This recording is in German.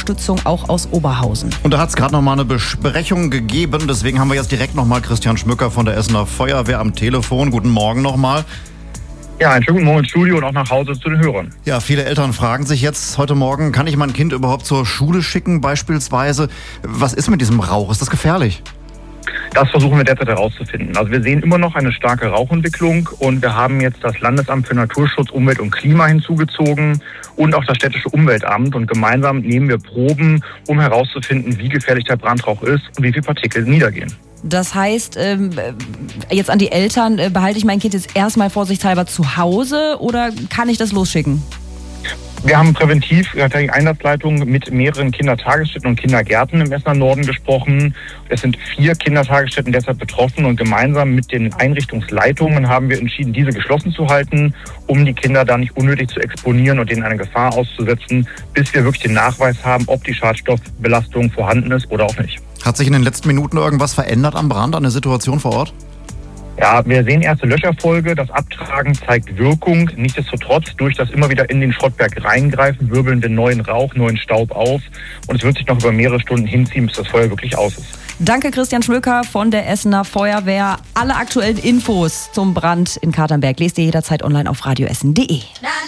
Unterstützung auch aus Oberhausen. Und da hat es gerade noch mal eine Besprechung gegeben. Deswegen haben wir jetzt direkt noch mal Christian Schmücker von der Essener Feuerwehr am Telefon. Guten Morgen noch mal. Ja, einen schönen guten Morgen ins Studio und auch nach Hause zu den Hörern. Ja, viele Eltern fragen sich jetzt heute Morgen, kann ich mein Kind überhaupt zur Schule schicken beispielsweise? Was ist mit diesem Rauch? Ist das gefährlich? Das versuchen wir derzeit herauszufinden. Also wir sehen immer noch eine starke Rauchentwicklung und wir haben jetzt das Landesamt für Naturschutz, Umwelt und Klima hinzugezogen und auch das städtische Umweltamt. Und gemeinsam nehmen wir Proben, um herauszufinden, wie gefährlich der Brandrauch ist und wie viele Partikel niedergehen. Das heißt, jetzt an die Eltern, behalte ich mein Kind jetzt erstmal vorsichtshalber zu Hause oder kann ich das losschicken? Wir haben präventiv die Einsatzleitung mit mehreren Kindertagesstätten und Kindergärten im Essener Norden gesprochen. Es sind 4 Kindertagesstätten derzeit betroffen und gemeinsam mit den Einrichtungsleitungen haben wir entschieden, diese geschlossen zu halten, um die Kinder da nicht unnötig zu exponieren und denen eine Gefahr auszusetzen, bis wir wirklich den Nachweis haben, ob die Schadstoffbelastung vorhanden ist oder auch nicht. Hat sich in den letzten Minuten irgendwas verändert am Brand, an der Situation vor Ort? Ja, wir sehen erste Löcherfolge. Das Abtragen zeigt Wirkung. Nichtsdestotrotz, durch das immer wieder in den Schrottberg reingreifen, wirbeln wir neuen Rauch, neuen Staub auf. Und es wird sich noch über mehrere Stunden hinziehen, bis das Feuer wirklich aus ist. Danke, Christian Schmücker von der Essener Feuerwehr. Alle aktuellen Infos zum Brand in Katernberg lest ihr jederzeit online auf radioessen.de.